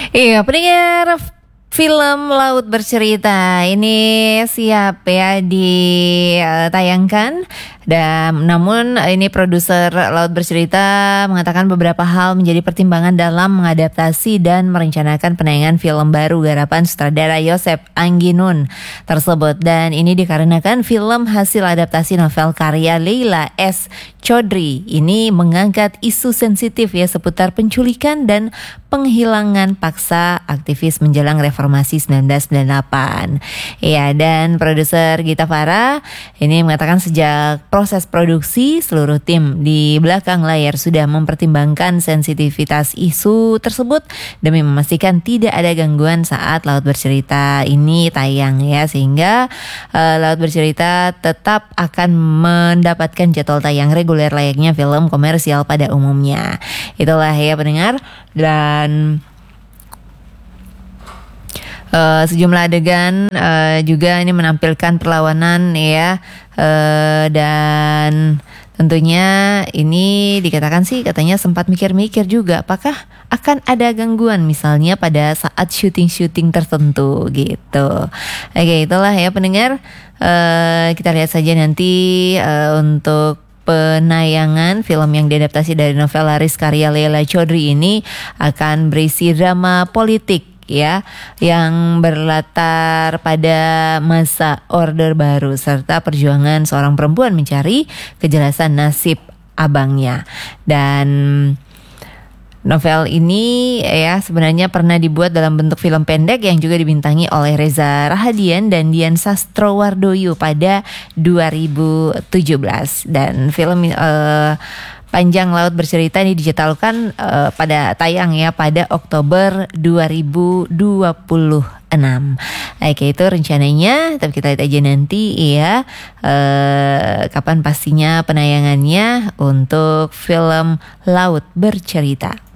Iya, pendengar film Laut Bercerita ini siap ya ditayangkan. Dan namun ini produser Laut Bercerita mengatakan beberapa hal menjadi pertimbangan dalam mengadaptasi dan merencanakan penayangan film baru garapan sutradara Yosep Angginun tersebut. Dan ini dikarenakan film hasil adaptasi novel karya Leila S. Chodri ini mengangkat isu sensitif ya seputar penculikan dan penghilangan paksa aktivis menjelang reformasi 1998. Ya, dan produser Gita Farah ini mengatakan sejak proses produksi, seluruh tim di belakang layar sudah mempertimbangkan sensitivitas isu tersebut demi memastikan tidak ada gangguan saat Laut Bercerita ini tayang ya, sehingga Laut Bercerita tetap akan mendapatkan jadwal tayang reguler layaknya film komersial pada umumnya. Itulah ya pendengar. Dan sejumlah adegan juga ini menampilkan perlawanan ya, dan tentunya ini dikatakan sih katanya sempat mikir-mikir juga apakah akan ada gangguan misalnya pada saat syuting-syuting tertentu gitu. Oke, itulah ya pendengar, kita lihat saja nanti untuk penayangan film yang diadaptasi dari novel laris karya Leila Chodri ini akan berisi drama politik ya, yang berlatar pada masa Orde Baru serta perjuangan seorang perempuan mencari kejelasan nasib abangnya. Dan novel ini ya sebenarnya pernah dibuat dalam bentuk film pendek yang juga dibintangi oleh Reza Rahadian dan Dian Sastrowardoyo pada 2017. Dan film panjang Laut Bercerita ini dijadwalkan pada tayang ya pada Oktober 2026. Oke, itu rencananya, tapi kita lihat aja nanti ya kapan pastinya penayangannya untuk film Laut Bercerita.